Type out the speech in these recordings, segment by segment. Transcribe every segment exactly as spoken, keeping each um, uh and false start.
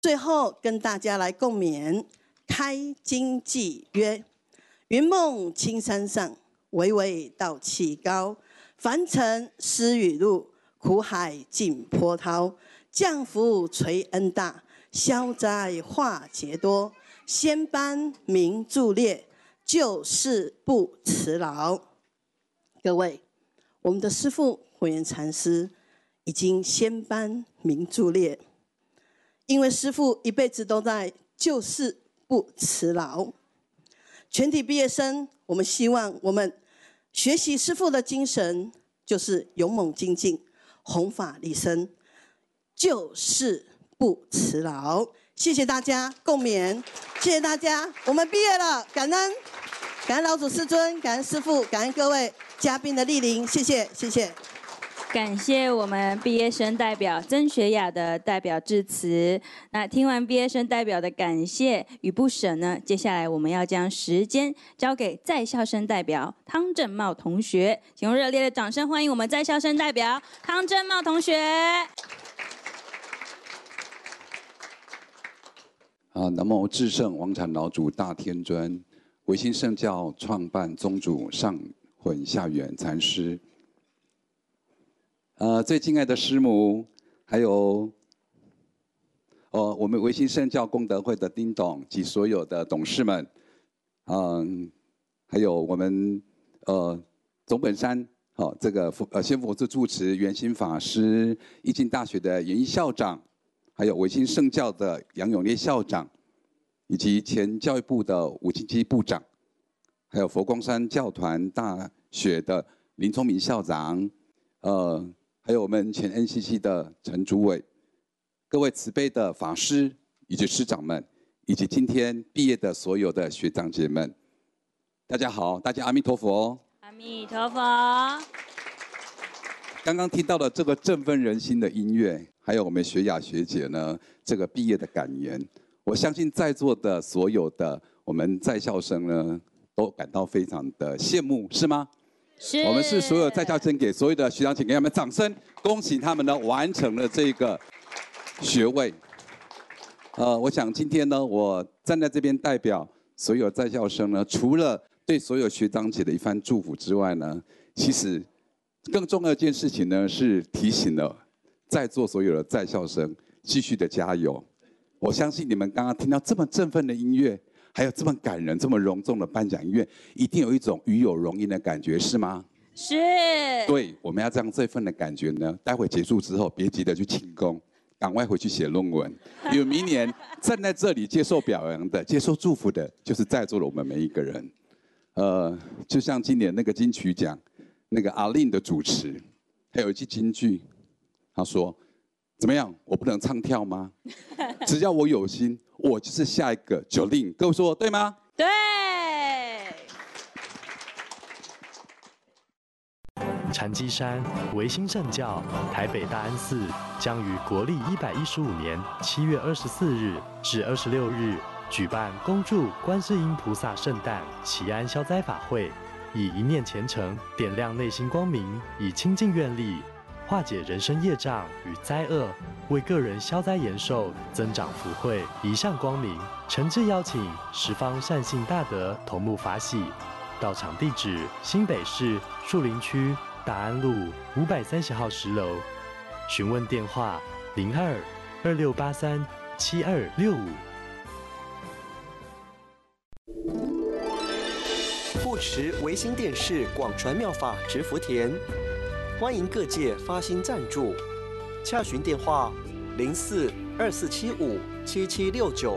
最后跟大家来共勉：开经偈曰：云梦青山上，巍巍道气高。凡尘思雨露，苦海尽波涛。降福垂恩大，消灾化劫多。仙班名著列，救世不辞劳。各位，我们的师父慧远禅师已经仙班名著列，因为师父一辈子都在救世不辞劳。全体毕业生，我们希望我们学习师父的精神，就是勇猛精进，弘法利生，救世不辞劳。谢谢大家，共勉。谢谢大家，我们毕业了，感恩，感恩老祖师尊，感恩师父，感恩各位嘉宾的莅临，谢谢，谢谢。 感谢我们毕业生代表曾学雅的代表致辞。那听完毕业生代表的感谢与不舍呢，接下来我们要将时间交给在校生代表汤正茂同学，请用热烈的掌声欢迎我们在校生代表汤正茂同学。 啊，南无至圣王禅老祖大天尊，维新圣教创办宗主上混下远禅师。呃，最敬爱的师母，还有呃我们维新圣教功德会的丁董及所有的董事们，嗯，还有我们呃总本山好、哦、这个呃仙佛寺住持圆心法师，义经大学的严一校长。还有维新圣教的杨永烈校长，以及前教育部的吴清基部长，还有佛光山教团大学的林聪明校长，呃，还有我们前 N C C 的陈主委，各位慈悲的法师以及师长们，以及今天毕业的所有的学长姐们，大家好，大家阿弥陀佛。 阿弥陀佛。 刚刚听到了这个振奋人心的音乐，还有我们学雅学姐呢这个毕业的感言，我相信在座的所有的我们在校生呢，都感到非常的羡慕，是吗？ 是。 我们是所有在校生给所有的学长姐给他们掌声，恭喜他们呢完成了这个学位。呃，我想今天呢，我站在这边代表所有在校生呢，除了对所有学长姐的一番祝福之外呢，其实更重要的一件事情呢，是提醒了在座所有的在校生继续的加油。我相信你们刚刚听到这么振奋的音乐，还有这么感人、这么隆重的颁奖音乐，一定有一种与有荣焉的感觉，是吗？ 是。 对，我们要这样这份的感觉呢，待会结束之后，别急着去庆功，赶快回去写论文，因为明年站在这里接受表扬的、接受祝福的，就是在座的我们每一个人。呃，就像今年那个金曲奖。那个阿令的主持，还有一句金句，他说：“怎么样？我不能唱跳吗？只要我有心，我就是下一个九令。”各位说对吗？ 对。 禅机山维新圣教台北大安寺将于国历一百一十五年七月二十四日至二十六日举办恭祝观世音菩萨圣诞祈安消灾法会。以一念虔诚点亮内心光明，以清净愿力化解人生业障与灾厄，为个人消灾延寿、增长福慧，一向光明。诚挚邀请十方善信大德同沐法喜。到场地址：新北市树林区大安路五百三十号十楼。询问电话：零二二六八三七二六五。 护持维新电视广传妙法植福田，欢迎各界发心赞助，洽询电话零四二四七五七七六九。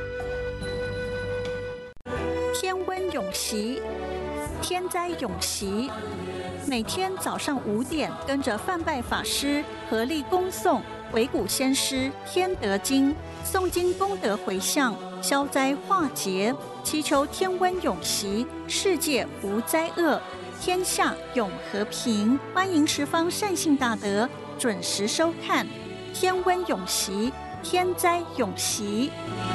天温永习，天灾永习。每天早上五点，跟着范拜法师合力恭诵《维古先师天德经》，诵经功德回向，消灾化劫，祈求天温永习，世界无灾厄，天下永和平。欢迎十方善信大德准时收看《天温永习，天灾永习》。